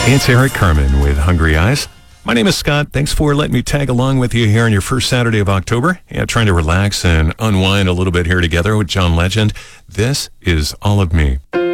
It's Eric Carmen with Hungry Eyes. My name is Scott. Thanks for letting me tag along with you here on your first Saturday of October. Yeah, trying to relax and unwind a little bit here together with John Legend. This is All of Me.